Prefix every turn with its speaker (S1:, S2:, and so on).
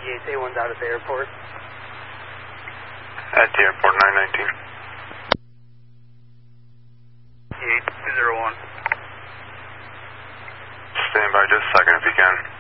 S1: ETA 1's out at the airport.
S2: At the airport, 919.
S1: 8201.
S2: Stand by just a second if you can.